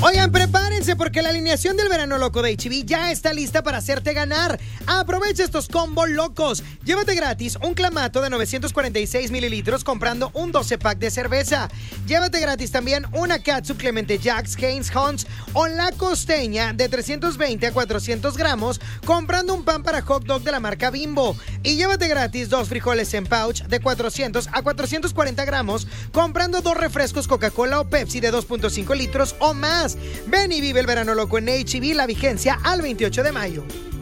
Oigan, prepárense porque la alineación del verano loco de H-E-B ya está lista para hacerte ganar. Aprovecha estos combos locos. Llévate gratis un clamato de 946 mililitros comprando un 12-pack de cerveza. Llévate gratis también una catsup Clemente Jacks, Heinz Hunts o La Costeña de 320 a 400 gramos comprando un pan para hot dog de la marca Bimbo. Y llévate gratis 2 frijoles en pouch de 400 a 440 gramos comprando 2 refrescos Coca-Cola o Pepsi de 2.5 litros o más. Ven y vive el verano loco en H-E-B, la vigencia al 28 de mayo.